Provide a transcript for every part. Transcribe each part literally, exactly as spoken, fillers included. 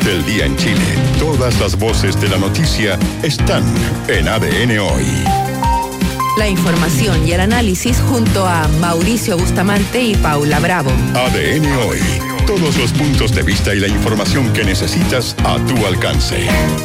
del día en Chile. Todas las voces de la noticia están en A D N Hoy. La información y el análisis junto a Mauricio Bustamante y Paula Bravo. A D N Hoy. Todos los puntos de vista y la información que necesitas a tu alcance.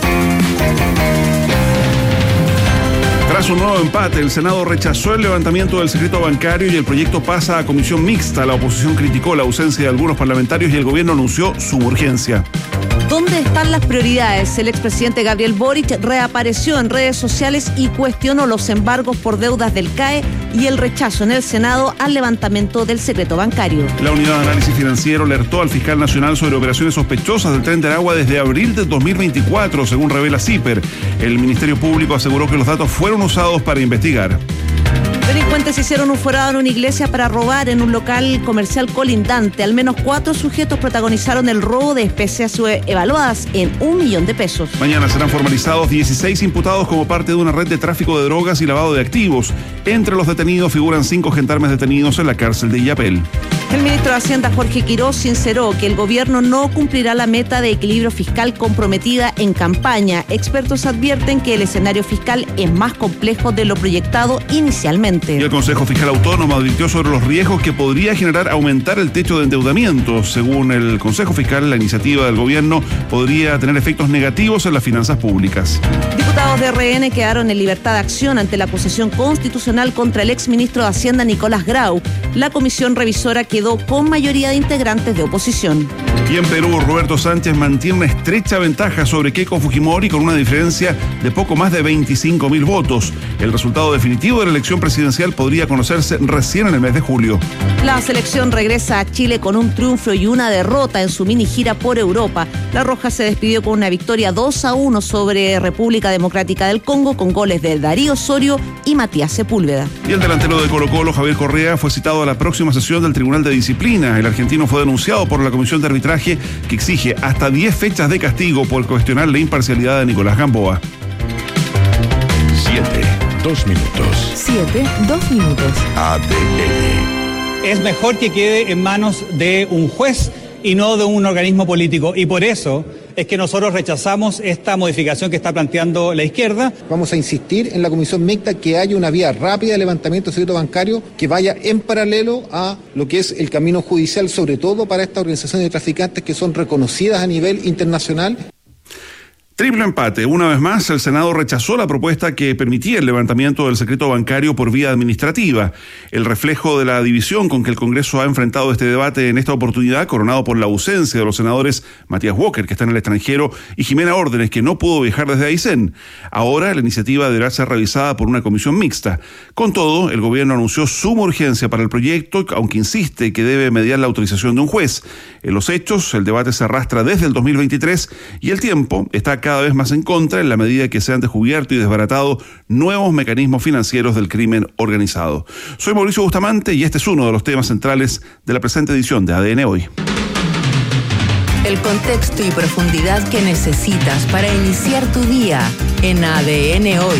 Tras un nuevo empate, el Senado rechazó el levantamiento del secreto bancario y el proyecto pasa a comisión mixta. La oposición criticó la ausencia de algunos parlamentarios y el gobierno anunció su urgencia. ¿Dónde están las prioridades? El expresidente Gabriel Boric reapareció en redes sociales y cuestionó los embargos por deudas del C A E y el rechazo en el Senado al levantamiento del secreto bancario. La Unidad de Análisis Financiero alertó al fiscal nacional sobre operaciones sospechosas del Tren de Aragua desde abril de dos mil veinticuatro, según revela CIPER. El Ministerio Público aseguró que los datos fueron usados para investigar. Delincuentes hicieron un forado en una iglesia para robar en un local comercial colindante. Al menos cuatro sujetos protagonizaron el robo de especies evaluadas en un millón de pesos. Mañana serán formalizados dieciséis imputados como parte de una red de tráfico de drogas y lavado de activos. Entre los detenidos figuran cinco gendarmes detenidos en la cárcel de Illapel. El ministro de Hacienda, Jorge Quiroz, sinceró que el gobierno no cumplirá la meta de equilibrio fiscal comprometida en campaña. Expertos advierten que el escenario fiscal es más complejo de lo proyectado inicialmente. Y el Consejo Fiscal Autónomo advirtió sobre los riesgos que podría generar aumentar el techo de endeudamiento. Según el Consejo Fiscal, la iniciativa del gobierno podría tener efectos negativos en las finanzas públicas. Diputados de R N quedaron en libertad de acción ante la acusación constitucional contra el exministro de Hacienda, Nicolás Grau. La comisión revisora quedó con mayoría de integrantes de oposición. Y en Perú, Roberto Sánchez mantiene una estrecha ventaja sobre Keiko Fujimori con una diferencia de poco más de veinticinco mil votos. El resultado definitivo de la elección presidencial podría conocerse recién en el mes de julio. La selección regresa a Chile con un triunfo y una derrota en su mini gira por Europa. La Roja se despidió con una victoria dos a uno sobre República Democrática del Congo con goles de Darío Osorio y Matías Sepúlveda. Y el delantero de Colo-Colo, Javier Correa, fue citado a la próxima sesión del Tribunal de Disciplina. El argentino fue denunciado por la Comisión de Arbitraje que exige hasta diez fechas de castigo por cuestionar la imparcialidad de Nicolás Gamboa. Siete, dos minutos. Siete, dos minutos. A D N. Es mejor que quede en manos de un juez y no de un organismo político. Y por eso es que nosotros rechazamos esta modificación que está planteando la izquierda. Vamos a insistir en la comisión mixta que haya una vía rápida de levantamiento del secreto bancario que vaya en paralelo a lo que es el camino judicial, sobre todo para estas organizaciones de traficantes que son reconocidas a nivel internacional. Triple empate. Una vez más, el Senado rechazó la propuesta que permitía el levantamiento del secreto bancario por vía administrativa. El reflejo de la división con que el Congreso ha enfrentado este debate en esta oportunidad, coronado por la ausencia de los senadores Matías Walker, que está en el extranjero, y Jimena Órdenes, que no pudo viajar desde Aysén. Ahora, la iniciativa deberá ser revisada por una comisión mixta. Con todo, el gobierno anunció suma urgencia para el proyecto, aunque insiste que debe mediar la autorización de un juez. En los hechos, el debate se arrastra desde el dos mil veintitrés y el tiempo está cada vez más en contra en la medida que se han descubierto y desbaratado nuevos mecanismos financieros del crimen organizado. Soy Mauricio Bustamante y este es uno de los temas centrales de la presente edición de A D N Hoy. El contexto y profundidad que necesitas para iniciar tu día en A D N Hoy.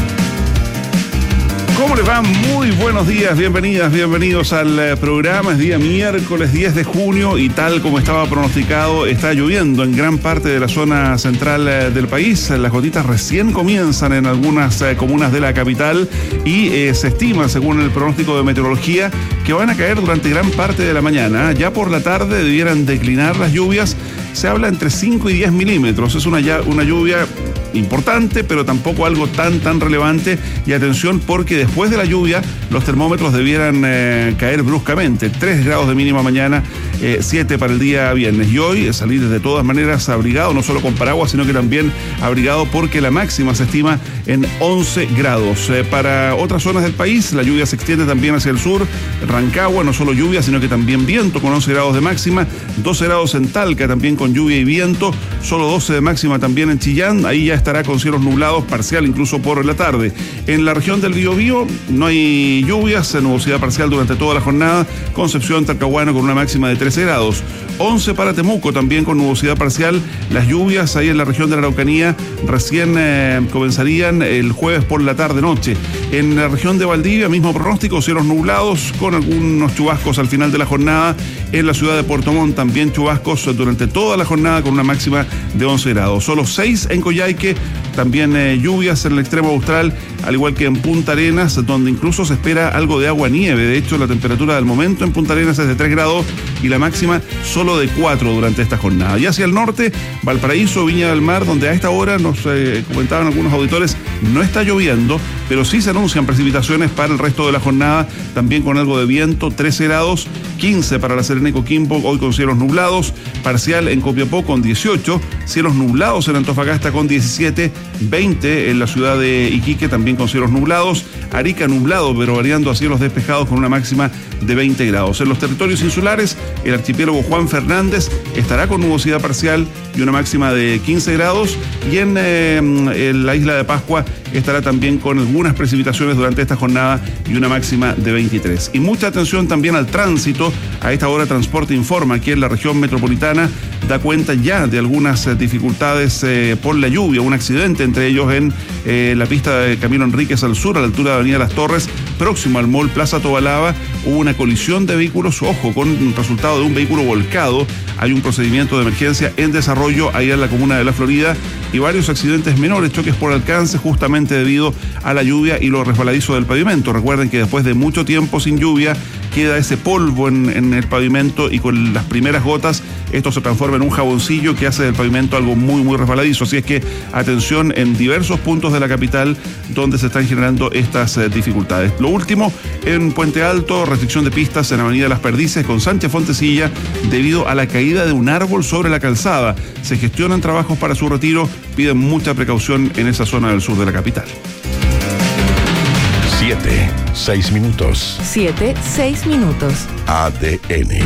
¿Cómo les va? Muy buenos días, bienvenidas, bienvenidos al programa. Es día miércoles diez de junio y tal como estaba pronosticado, está lloviendo en gran parte de la zona central del país. Las gotitas recién comienzan en algunas comunas de la capital y eh, se estima, según el pronóstico de meteorología, que van a caer durante gran parte de la mañana. Ya por la tarde debieran declinar las lluvias. Se habla entre cinco y diez milímetros. Es una, una lluvia importante, pero tampoco algo tan, tan relevante. Y atención, porque después de la lluvia, los termómetros debieran eh, caer bruscamente. tres grados de mínima mañana, eh, siete para el día viernes. Y hoy salir de todas maneras abrigado, no solo con paraguas, sino que también abrigado porque la máxima se estima en once grados. Eh, para otras zonas del país, la lluvia se extiende también hacia el sur. Rancagua, no solo lluvia, sino que también viento con once grados de máxima. doce grados en Talca, también con lluvia y viento. Solo doce de máxima también en Chillán. Ahí ya estará con cielos nublados, parcial incluso por la tarde. En la región del Biobío no hay lluvias, nubosidad parcial durante toda la jornada. Concepción, Talcahuano con una máxima de trece grados. once para Temuco, también con nubosidad parcial. Las lluvias ahí en la región de la Araucanía recién eh, comenzarían el jueves por la tarde-noche. En la región de Valdivia, mismo pronóstico, cielos nublados con algunos chubascos al final de la jornada. En la ciudad de Puerto Montt también chubascos durante toda la jornada con una máxima de once grados. Solo seis en Coyhaique, también eh, lluvias en el extremo austral, al igual que en Punta Arenas, donde incluso se espera algo de agua-nieve. De hecho, la temperatura del momento en Punta Arenas es de tres grados y la máxima solo de cuatro durante esta jornada. Y hacia el norte, Valparaíso, Viña del Mar, donde a esta hora nos eh, comentaban algunos auditores, no está lloviendo, pero sí se anuncian precipitaciones para el resto de la jornada, también con algo de viento, trece grados, quince para La Serena y Coquimbo, hoy con cielos nublados, parcial en Copiapó con dieciocho, cielos nublados en Antofagasta con diecisiete, veinte en la ciudad de Iquique también con cielos nublados, Arica nublado pero variando a cielos despejados con una máxima de veinte grados. En los territorios insulares, el archipiélago Juan Fernández estará con nubosidad parcial y una máxima de quince grados, y en, eh, en la isla de Pascua estará también con algunas precipitaciones durante esta jornada y una máxima de veintitrés. Y mucha atención también al tránsito. A esta hora Transporte informa que en la región metropolitana da cuenta ya de algunas eh, dificultades eh, por la lluvia, un accidente entre ellos en eh, la pista de Camilo Enríquez al sur, a la altura de Avenida Las Torres, próximo al mall Plaza Tobalaba. Hubo una colisión de vehículos, ojo, con un resultado de un vehículo volcado. Hay un procedimiento de emergencia en desarrollo ahí en la comuna de La Florida, y varios accidentes menores, choques por alcance justamente debido a la lluvia y lo resbaladizo del pavimento. Recuerden que después de mucho tiempo sin lluvia queda ese polvo en, en el pavimento, y con las primeras gotas esto se transforma en un jaboncillo que hace del pavimento algo muy muy resbaladizo. Así es que atención en diversos puntos de la capital donde se están generando estas eh, dificultades. Lo último, en Puente Alto, restricción de pistas en Avenida Las Perdices con Sánchez Fontecilla debido a la caída de un árbol sobre la calzada. Se gestionan trabajos para su retiro, piden mucha precaución en esa zona del sur de la capital. Siete, seis minutos. Siete, seis minutos. A D N.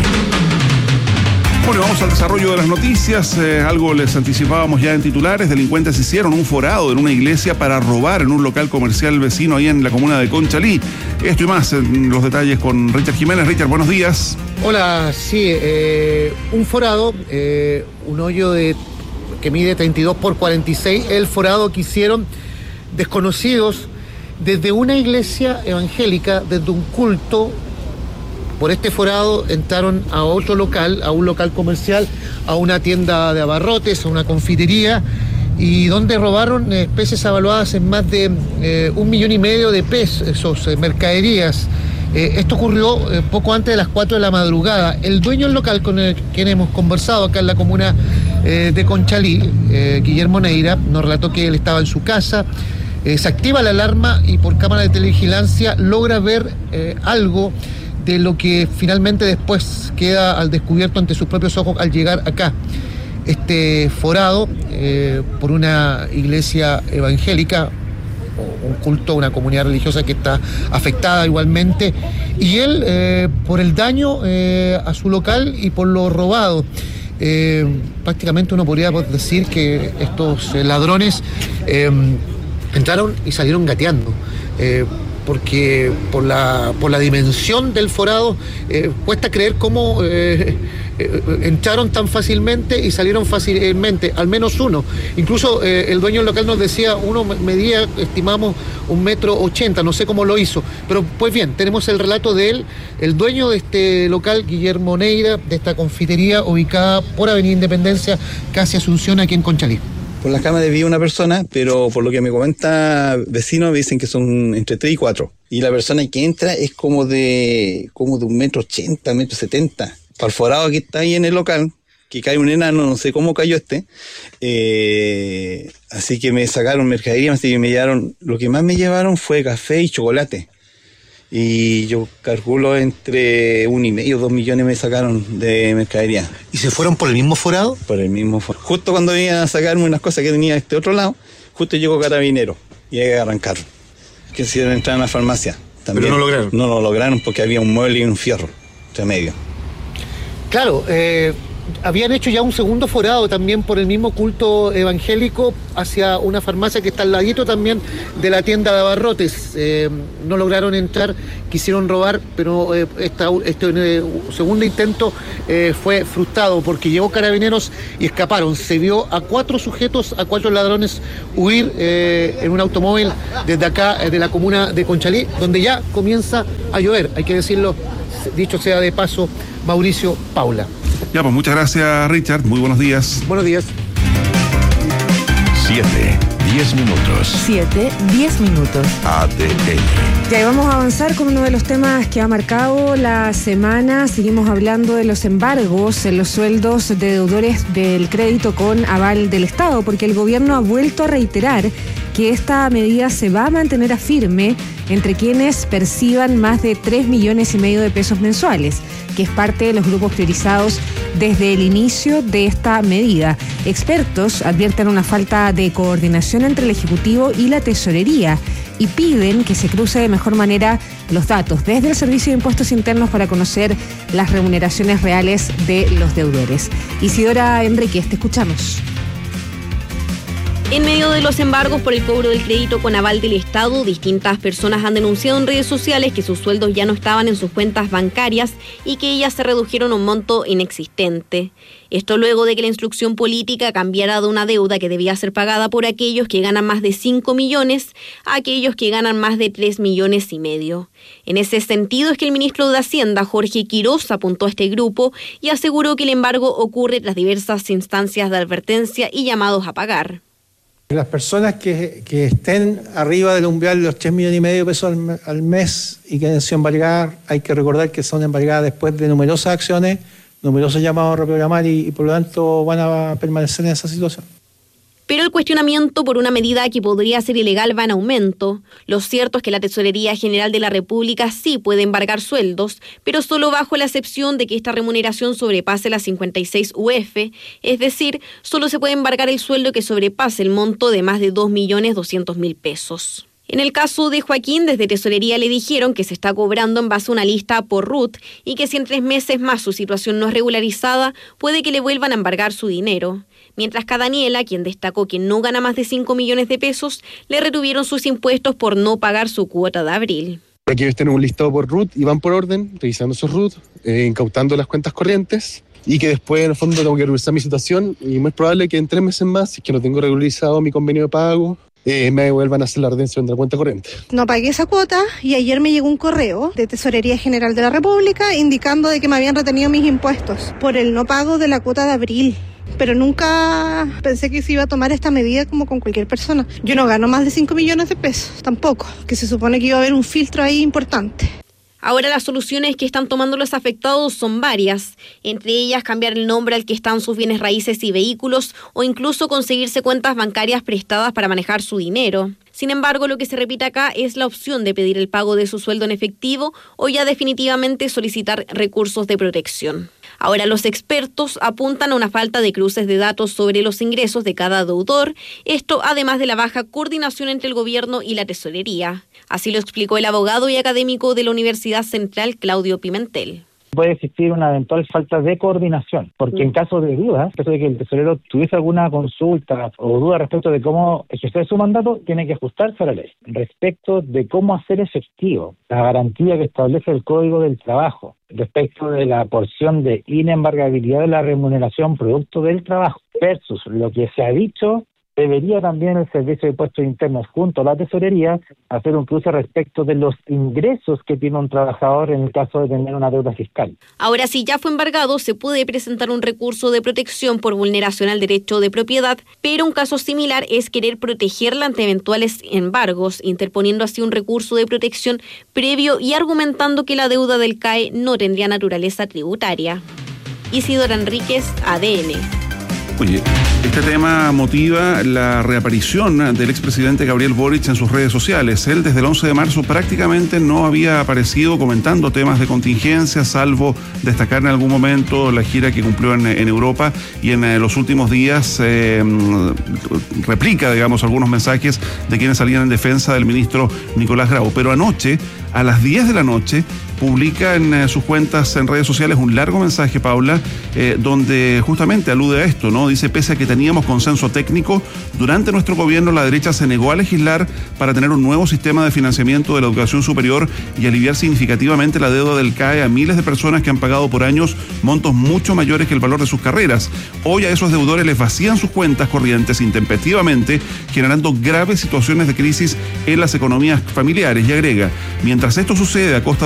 Bueno, vamos al desarrollo de las noticias. Eh, algo les anticipábamos ya en titulares. Delincuentes hicieron un forado en una iglesia para robar en un local comercial vecino ahí en la comuna de Conchalí. Esto y más en los detalles con Richard Jiménez. Richard, buenos días. Hola, sí, eh, un forado, eh, un hoyo de que mide treinta y dos por cuarenta y seis, el forado que hicieron desconocidos desde una iglesia evangélica, desde un culto. Por este forado entraron a otro local, a un local comercial, a una tienda de abarrotes, a una confitería, y donde robaron especies avaluadas en más de eh, un millón y medio de pesos, eh, mercaderías. Eh, esto ocurrió eh, poco antes de las cuatro de la madrugada. El dueño del local con el quien hemos conversado acá en la comuna eh, de Conchalí, eh, Guillermo Neira, nos relató que él estaba en su casa. Eh, se activa la alarma y por cámara de televigilancia logra ver eh, algo de lo que finalmente después queda al descubierto ante sus propios ojos al llegar acá. Este forado eh, por una iglesia evangélica, un culto, una comunidad religiosa que está afectada igualmente, y él eh, por el daño eh, a su local y por lo robado. Eh, prácticamente uno podría decir que estos eh, ladrones eh, entraron y salieron gateando. Eh, porque por la por la dimensión del forado eh, cuesta creer cómo eh, eh, entraron tan fácilmente y salieron fácilmente, al menos uno. Incluso eh, el dueño del local nos decía, uno medía, estimamos, un metro ochenta, no sé cómo lo hizo. Pero pues bien, tenemos el relato de él, el dueño de este local, Guillermo Neira, de esta confitería ubicada por Avenida Independencia, casi Asunción, aquí en Conchalí. Por las cámaras vi una persona, pero por lo que me comenta vecinos, me dicen que son entre tres y cuatro. Y la persona que entra es como de como de un metro ochenta, metro setenta. Para el forado que está ahí en el local, que cae un enano, no sé cómo cayó este. Eh, así que me sacaron mercadería, así que me llevaron, lo que más me llevaron fue café y chocolate. Y yo calculo entre un y medio, dos millones me sacaron de mercadería. ¿Y se fueron por el mismo forado? Por el mismo forado. Justo cuando iban a sacarme unas cosas que tenía de este otro lado, justo llegó Carabinero y ahí arrancaron. Que quisieron entrar en la farmacia. También. Pero no lograron. No lo lograron porque había un mueble y un fierro entre medio. Claro, eh, habían hecho ya un segundo forado también por el mismo culto evangélico hacia una farmacia que está al ladito también de la tienda de abarrotes. Eh, no lograron entrar, quisieron robar, pero eh, esta, este eh, segundo intento eh, fue frustrado porque llegó Carabineros y escaparon. Se vio a cuatro sujetos, a cuatro ladrones huir eh, en un automóvil desde acá, eh, de la comuna de Conchalí, donde ya comienza a llover, hay que decirlo Dicho sea de paso, Mauricio, Paula. Ya, pues muchas gracias, Richard. Muy buenos días. Buenos días. siete, diez minutos. siete, diez minutos. A D N. Ya, y vamos a avanzar con uno de los temas que ha marcado la semana. Seguimos hablando de los embargos en los sueldos de deudores del crédito con aval del Estado, porque el gobierno ha vuelto a reiterar que esta medida se va a mantener a firme entre quienes perciban más de tres millones y medio de pesos mensuales, que es parte de los grupos priorizados desde el inicio de esta medida. Expertos advierten una falta de coordinación entre el Ejecutivo y la Tesorería y piden que se cruce de mejor manera los datos desde el Servicio de Impuestos Internos para conocer las remuneraciones reales de los deudores. Isidora Enríquez, te escuchamos. En medio de los embargos por el cobro del crédito con aval del Estado, distintas personas han denunciado en redes sociales que sus sueldos ya no estaban en sus cuentas bancarias y que ellas se redujeron a un monto inexistente. Esto luego de que la instrucción política cambiara de una deuda que debía ser pagada por aquellos que ganan más de cinco millones a aquellos que ganan más de tres millones y medio. En ese sentido es que el ministro de Hacienda, Jorge Quiroz, apuntó a este grupo y aseguró que el embargo ocurre tras diversas instancias de advertencia y llamados a pagar. Las personas que, que estén arriba del umbral de los tres millones y medio de pesos al, al mes y que hayan sido embargadas, hay que recordar que son embargadas después de numerosas acciones, numerosos llamados a reprogramar y, y por lo tanto van a permanecer en esa situación. Pero el cuestionamiento por una medida que podría ser ilegal va en aumento. Lo cierto es que la Tesorería General de la República sí puede embargar sueldos, pero solo bajo la excepción de que esta remuneración sobrepase las cincuenta y seis U F, es decir, solo se puede embargar el sueldo que sobrepase el monto de más de dos millones doscientos mil pesos. En el caso de Joaquín, desde Tesorería le dijeron que se está cobrando en base a una lista por R U T y que si en tres meses más su situación no es regularizada, puede que le vuelvan a embargar su dinero. Mientras que a Daniela, quien destacó que no gana más de cinco millones de pesos, le retuvieron sus impuestos por no pagar su cuota de abril. Aquí ellos tienen un listado por R U T y van por orden, revisando esos R U T, eh, incautando las cuentas corrientes y que después en el fondo tengo que revisar mi situación y muy probable que en tres meses más, si es que no tengo regularizado mi convenio de pago, Eh, me vuelvan a hacer la retención de la cuenta corriente. No pagué esa cuota y ayer me llegó un correo de Tesorería General de la República indicando de que me habían retenido mis impuestos por el no pago de la cuota de abril. Pero nunca pensé que se iba a tomar esta medida como con cualquier persona. Yo no gano más de cinco millones de pesos, tampoco, que se supone que iba a haber un filtro ahí importante. Ahora las soluciones que están tomando los afectados son varias, entre ellas cambiar el nombre al que están sus bienes raíces y vehículos o incluso conseguirse cuentas bancarias prestadas para manejar su dinero. Sin embargo, lo que se repite acá es la opción de pedir el pago de su sueldo en efectivo o ya definitivamente solicitar recursos de protección. Ahora los expertos apuntan a una falta de cruces de datos sobre los ingresos de cada deudor, esto además de la baja coordinación entre el gobierno y la tesorería. Así lo explicó el abogado y académico de la Universidad Central, Claudio Pimentel. Puede existir una eventual falta de coordinación, porque en caso de dudas, en caso de que el tesorero tuviese alguna consulta o duda respecto de cómo ejercer su mandato, tiene que ajustarse a la ley. Respecto de cómo hacer efectivo la garantía que establece el Código del Trabajo, respecto de la porción de inembargabilidad de la remuneración producto del trabajo, versus lo que se ha dicho, debería también el Servicio de Impuestos Internos junto a la Tesorería hacer un cruce respecto de los ingresos que tiene un trabajador en el caso de tener una deuda fiscal. Ahora, si ya fue embargado, se puede presentar un recurso de protección por vulneración al derecho de propiedad, pero un caso similar es querer protegerla ante eventuales embargos, interponiendo así un recurso de protección previo y argumentando que la deuda del C A E no tendría naturaleza tributaria. Isidora Enríquez, A D N. Oye, este tema motiva la reaparición del expresidente Gabriel Boric en sus redes sociales. Él desde el once de marzo prácticamente no había aparecido comentando temas de contingencia, salvo destacar en algún momento la gira que cumplió en, en Europa y en eh, los últimos días eh, replica, digamos, algunos mensajes de quienes salían en defensa del ministro Nicolás Grau. Pero anoche, a las diez de la noche, publica en eh, sus cuentas en redes sociales un largo mensaje, Paula, eh, donde justamente alude a esto, ¿no? Dice, pese a que teníamos consenso técnico, durante nuestro gobierno la derecha se negó a legislar para tener un nuevo sistema de financiamiento de la educación superior y aliviar significativamente la deuda del C A E a miles de personas que han pagado por años montos mucho mayores que el valor de sus carreras. Hoy a esos deudores les vacían sus cuentas corrientes intempestivamente, generando graves situaciones de crisis en las economías familiares. Y agrega, mientras esto sucede a costa de la clase media,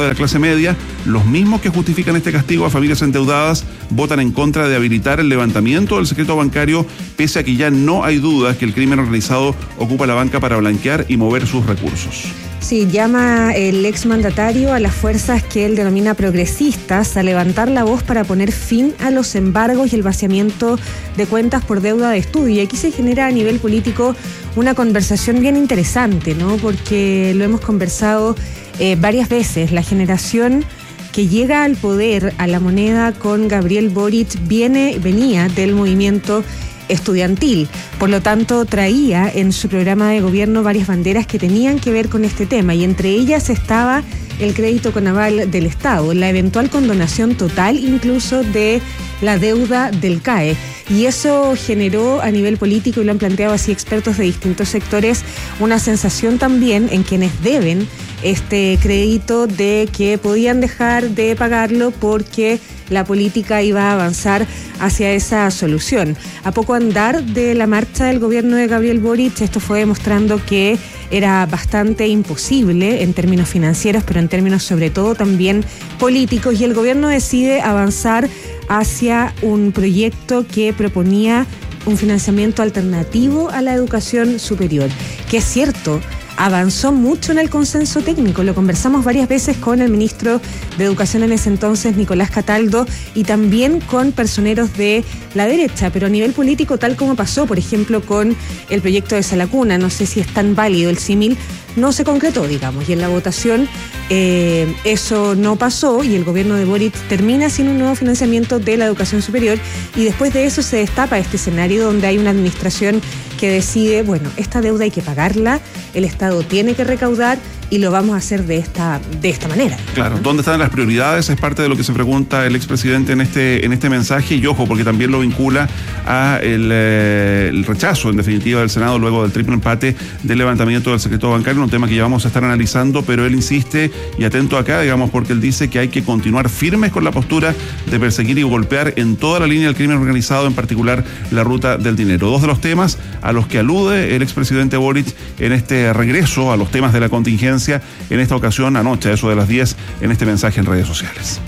media, los mismos que justifican este castigo a familias endeudadas votan en contra de habilitar el levantamiento del secreto bancario, pese a que ya no hay dudas que el crimen organizado ocupa la banca para blanquear y mover sus recursos. Sí, llama el exmandatario a las fuerzas que él denomina progresistas a levantar la voz para poner fin a los embargos y el vaciamiento de cuentas por deuda de estudio. Y aquí se genera a nivel político una conversación bien interesante, ¿no? Porque lo hemos conversado eh, varias veces. La generación que llega al poder, a la moneda con Gabriel Boric, viene, venía del movimiento estudiantil. Por lo tanto, traía en su programa de gobierno varias banderas que tenían que ver con este tema, y entre ellas estaba el crédito con aval del Estado, la eventual condonación total incluso de la deuda del C A E. Y eso generó a nivel político, y lo han planteado así expertos de distintos sectores, una sensación también en quienes deben este crédito de que podían dejar de pagarlo porque la política iba a avanzar hacia esa solución. A poco andar de la marcha del gobierno de Gabriel Boric, esto fue demostrando que era bastante imposible en términos financieros, pero en términos sobre todo también políticos, y el gobierno decide avanzar hacia un proyecto que proponía un financiamiento alternativo a la educación superior, que es cierto, avanzó mucho en el consenso técnico. Lo conversamos varias veces con el ministro de Educación en ese entonces, Nicolás Cataldo, y también con personeros de la derecha, pero a nivel político, tal como pasó, por ejemplo, con el proyecto de Sala Cuna, no sé si es tan válido el símil, no se concretó, digamos, y en la votación eh, eso no pasó, y el gobierno de Boric termina sin un nuevo financiamiento de la educación superior, y después de eso se destapa este escenario donde hay una administración que decide, bueno, esta deuda hay que pagarla, el Estado tiene que recaudar y lo vamos a hacer de esta de esta manera. Claro, ¿dónde están las prioridades? Es parte de lo que se pregunta el expresidente en este en este mensaje, y ojo, porque también lo vincula a el, eh, el rechazo, en definitiva, del Senado luego del triple empate del levantamiento del secreto bancario, un tema que ya vamos a estar analizando, pero él insiste, y atento acá, digamos, porque él dice que hay que continuar firmes con la postura de perseguir y golpear en toda la línea del crimen organizado, en particular la ruta del dinero. Dos de los temas a los que alude el expresidente Boric en este regreso a los temas de la contingencia, en esta ocasión anoche, a eso de las diez, en este mensaje en redes sociales.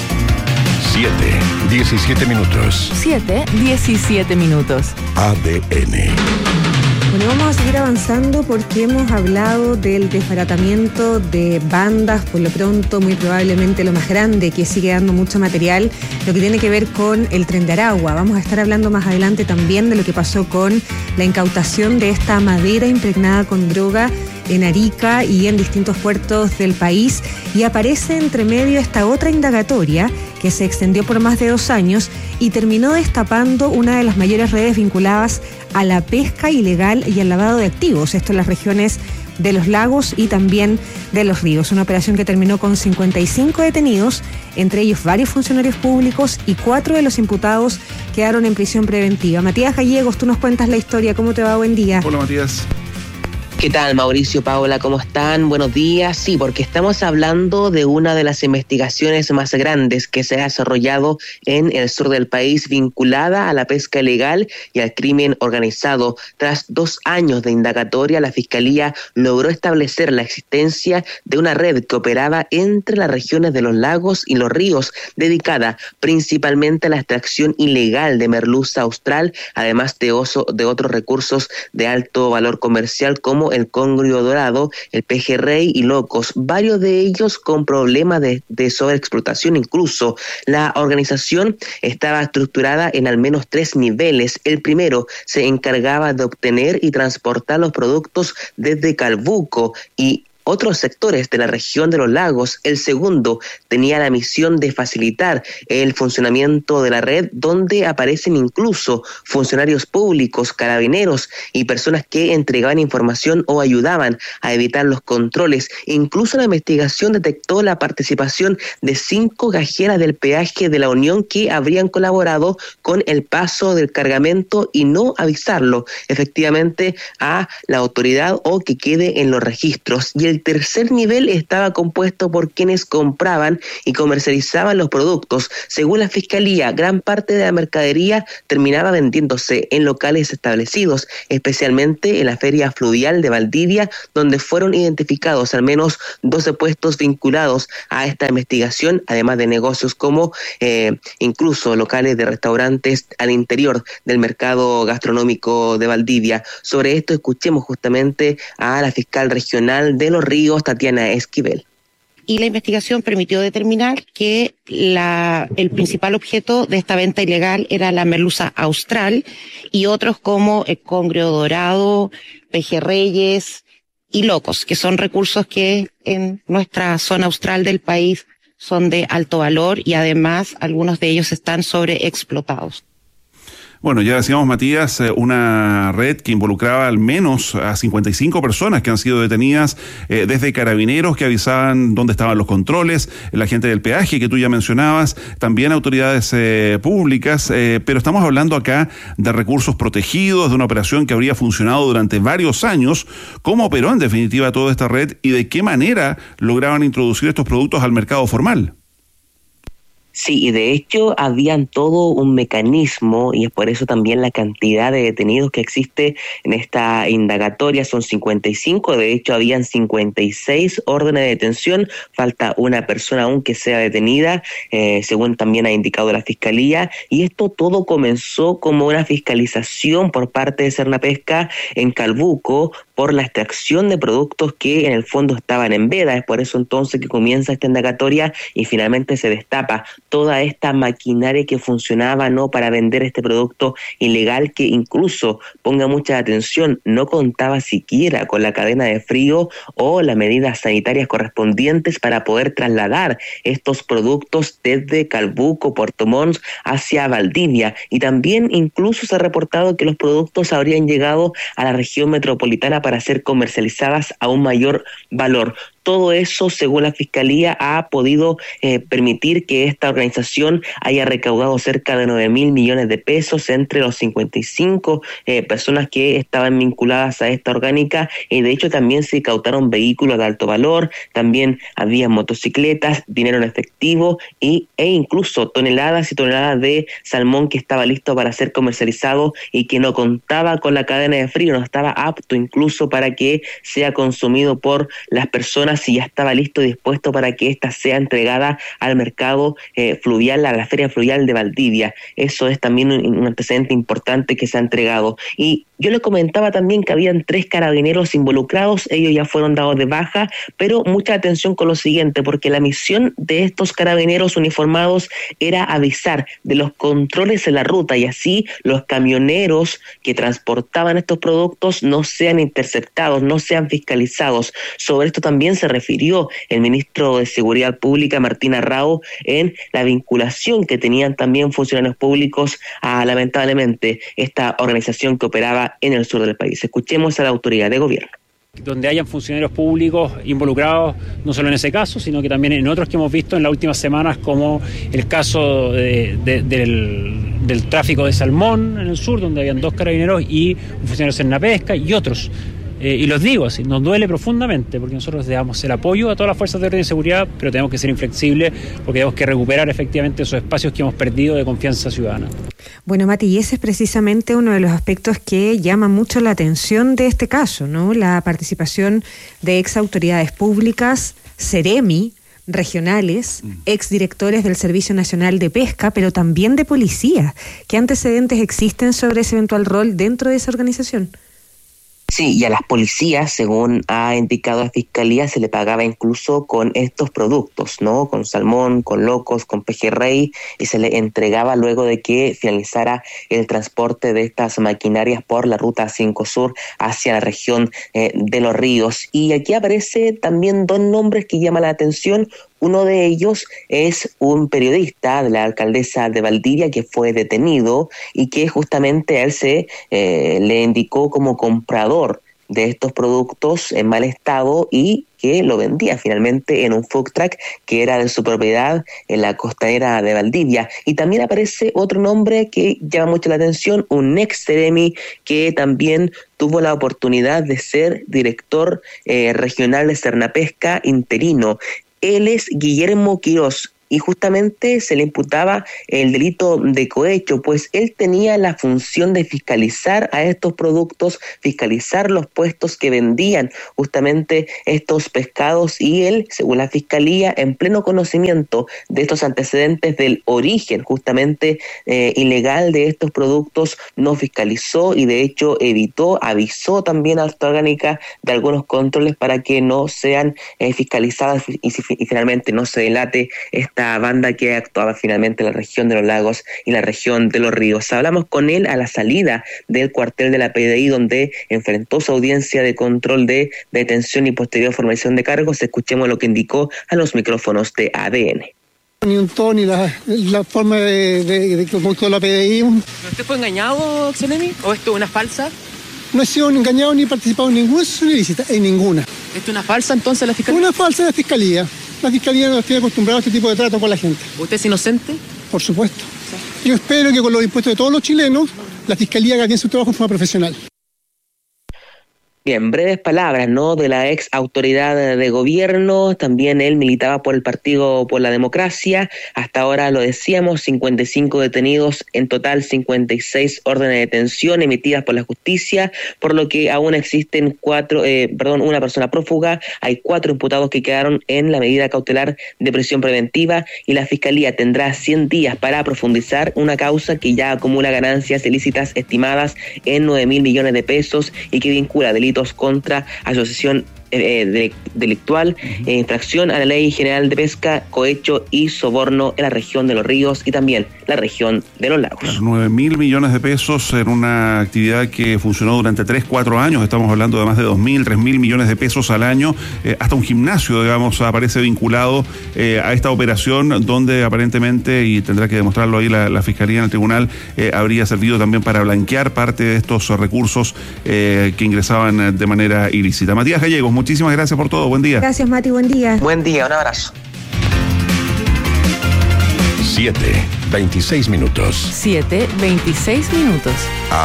siete, diecisiete minutos. siete, diecisiete minutos. A D N. Bueno, vamos a seguir avanzando porque hemos hablado del desbaratamiento de bandas, por lo pronto muy probablemente lo más grande, que sigue dando mucho material, lo que tiene que ver con el Tren de Aragua. Vamos a estar hablando más adelante también de lo que pasó con la incautación de esta madera impregnada con droga en Arica y en distintos puertos del país, y aparece entre medio esta otra indagatoria que se extendió por más de dos años y terminó destapando una de las mayores redes vinculadas a la pesca ilegal y al lavado de activos, esto en las regiones de los lagos y también de los ríos. Una operación que terminó con cincuenta y cinco detenidos, entre ellos varios funcionarios públicos, y cuatro de los imputados quedaron en prisión preventiva. Matías Gallegos, tú nos cuentas la historia. ¿Cómo te va? Buen día. Hola, Matías. ¿Qué tal, Mauricio, Paola? ¿Cómo están? Buenos días. Sí, porque estamos hablando de una de las investigaciones más grandes que se ha desarrollado en el sur del país, vinculada a la pesca ilegal y al crimen organizado. Tras dos años de indagatoria, la Fiscalía logró establecer la existencia de una red que operaba entre las regiones de los lagos y los ríos, dedicada principalmente a la extracción ilegal de merluza austral, además de, oso, de otros recursos de alto valor comercial como el congrio dorado, el pejerrey y locos, varios de ellos con problemas de, de sobreexplotación incluso. La organización estaba estructurada en al menos tres niveles. El primero se encargaba de obtener y transportar los productos desde Calbuco y otros sectores de la región de los lagos. El segundo tenía la misión de facilitar el funcionamiento de la red, donde aparecen incluso funcionarios públicos, carabineros y personas que entregaban información o ayudaban a evitar los controles. Incluso la investigación detectó la participación de cinco cajeras del peaje de la Unión que habrían colaborado con el paso del cargamento y no avisarlo efectivamente a la autoridad o que quede en los registros. Y el el tercer nivel estaba compuesto por quienes compraban y comercializaban los productos. Según la Fiscalía, gran parte de la mercadería terminaba vendiéndose en locales establecidos, especialmente en la Feria Fluvial de Valdivia, donde fueron identificados al menos doce puestos vinculados a esta investigación, además de negocios como eh, incluso locales de restaurantes al interior del mercado gastronómico de Valdivia. Sobre esto escuchemos justamente a la fiscal regional de Los Ríos, Tatiana Esquivel. Y la investigación permitió determinar que la, el principal objeto de esta venta ilegal era la merluza austral y otros como el congrio dorado, pejerreyes y locos, que son recursos que en nuestra zona austral del país son de alto valor y además algunos de ellos están sobreexplotados. Bueno, ya decíamos, Matías, una red que involucraba al menos a cincuenta y cinco personas que han sido detenidas, eh, desde carabineros que avisaban dónde estaban los controles, la gente del peaje que tú ya mencionabas, también autoridades eh, públicas, eh, pero estamos hablando acá de recursos protegidos, de una operación que habría funcionado durante varios años. ¿Cómo operó en definitiva toda esta red y de qué manera lograban introducir estos productos al mercado formal? Sí, y de hecho habían todo un mecanismo y es por eso también la cantidad de detenidos que existe en esta indagatoria son cincuenta y cinco, de hecho habían cincuenta y seis órdenes de detención, falta una persona aún que sea detenida, eh, según también ha indicado la Fiscalía, y esto todo comenzó como una fiscalización por parte de Sernapesca en Calbuco por la extracción de productos que en el fondo estaban en veda. Es por eso entonces que comienza esta indagatoria y finalmente se destapa toda esta maquinaria que funcionaba no para vender este producto ilegal, que incluso, ponga mucha atención, no contaba siquiera con la cadena de frío o las medidas sanitarias correspondientes para poder trasladar estos productos desde Calbuco, Puerto Montt hacia Valdivia. Y también incluso se ha reportado que los productos habrían llegado a la región metropolitana para ser comercializadas a un mayor valor. Todo eso, según la Fiscalía, ha podido eh, permitir que esta organización haya recaudado cerca de nueve mil millones de pesos entre los cincuenta y cinco eh, personas que estaban vinculadas a esta orgánica, y de hecho también se incautaron vehículos de alto valor, también había motocicletas, dinero en efectivo y, e incluso toneladas y toneladas de salmón que estaba listo para ser comercializado y que no contaba con la cadena de frío, no estaba apto incluso para que sea consumido por las personas, si ya estaba listo y dispuesto para que ésta sea entregada al mercado eh, fluvial, a la Feria Fluvial de Valdivia. Eso es también un, un antecedente importante que se ha entregado. Y yo le comentaba también que habían tres carabineros involucrados, ellos ya fueron dados de baja, pero mucha atención con lo siguiente, porque la misión de estos carabineros uniformados era avisar de los controles en la ruta y así los camioneros que transportaban estos productos no sean interceptados, no sean fiscalizados. Sobre esto también se refirió el ministro de Seguridad Pública, Martín Arrao, en la vinculación que tenían también funcionarios públicos a, lamentablemente, esta organización que operaba en el sur del país. Escuchemos a la autoridad de gobierno. Donde hayan funcionarios públicos involucrados, no solo en ese caso, sino que también en otros que hemos visto en las últimas semanas, como el caso de, de, del, del tráfico de salmón en el sur, donde habían dos carabineros y un funcionario de Sernapesca y otros. Eh, y los digo así, nos duele profundamente porque nosotros le damos el apoyo a todas las fuerzas de orden y seguridad, pero tenemos que ser inflexibles porque tenemos que recuperar efectivamente esos espacios que hemos perdido de confianza ciudadana. Bueno, Mati, y ese es precisamente uno de los aspectos que llama mucho la atención de este caso, ¿no? La participación de ex autoridades públicas, Ceremi, regionales, exdirectores del Servicio Nacional de Pesca, pero también de policía. ¿Qué antecedentes existen sobre ese eventual rol dentro de esa organización? Sí, y a las policías, según ha indicado la Fiscalía, se le pagaba incluso con estos productos, ¿no? Con salmón, con locos, con pejerrey, y se le entregaba luego de que finalizara el transporte de estas maquinarias por la Ruta cinco Sur hacia la región eh, de Los Ríos. Y aquí aparece también dos nombres que llaman la atención. Uno de ellos es un periodista de la alcaldesa de Valdivia que fue detenido y que justamente a él se eh, le indicó como comprador de estos productos en mal estado y que lo vendía finalmente en un food truck que era de su propiedad en la costanera de Valdivia. Y también aparece otro nombre que llama mucho la atención, un ex Ceremi que también tuvo la oportunidad de ser director eh, regional de Cernapesca interino. Él es Guillermo Quirós. Y justamente se le imputaba el delito de cohecho, pues él tenía la función de fiscalizar a estos productos, fiscalizar los puestos que vendían justamente estos pescados, y él, según la fiscalía, en pleno conocimiento de estos antecedentes del origen justamente eh, ilegal de estos productos, no fiscalizó y de hecho evitó, avisó también a Alta Orgánica de algunos controles para que no sean eh, fiscalizadas y, y finalmente no se delate esta banda que actuaba finalmente en la región de los lagos y la región de los ríos. Hablamos con él a la salida del cuartel de la P D I, donde enfrentó su audiencia de control de detención y posterior formalización de cargos. Escuchemos lo que indicó a los micrófonos de A D N. Ni un tono, ni la, la forma de, de, de cómo actuó la P D I. ¿Usted fue engañado, Ceremi? ¿O esto es una falsa? No he sido engañado ni participado en ninguna sesión ilícita, en ninguna. ¿Esto es una falsa entonces la fiscalía? Una falsa de la fiscalía. La fiscalía no estoy acostumbrado a este tipo de trato con la gente. ¿Usted es inocente? Por supuesto. Sí. Yo espero que con los impuestos de todos los chilenos, la fiscalía haga bien su trabajo de forma profesional. Bien, breves palabras, ¿no?, de la ex autoridad de gobierno. También él militaba por el Partido por la Democracia. Hasta ahora, lo decíamos, cincuenta y cinco detenidos, en total cincuenta y seis órdenes de detención emitidas por la justicia, por lo que aún existen cuatro, eh, perdón, una persona prófuga. Hay cuatro imputados que quedaron en la medida cautelar de prisión preventiva y la Fiscalía tendrá cien días para profundizar una causa que ya acumula ganancias ilícitas estimadas en nueve mil millones de pesos y que vincula delitos contra asociación eh, delictual, eh, infracción a la Ley General de Pesca, cohecho y soborno en la región de los ríos y también la región de los lagos. nueve mil millones de pesos en una actividad que funcionó durante tres, cuatro años. Estamos hablando de más de dos mil, tres mil millones de pesos al año. Eh, hasta un gimnasio, digamos, aparece vinculado eh, a esta operación, donde aparentemente, y tendrá que demostrarlo ahí la, la Fiscalía en el tribunal, eh, habría servido también para blanquear parte de estos recursos eh, que ingresaban de manera ilícita. Matías Gallegos, muchísimas gracias por todo. Buen día. Gracias, Mati. Buen día. Buen día. Un abrazo. siete, veintiséis minutos. siete, veintiséis minutos.